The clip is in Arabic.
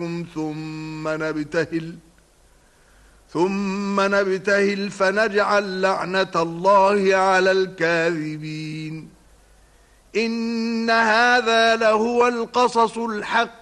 ثم نبتهل فنجعل لعنة الله على الكاذبين. إن هذا لهو القصص الحق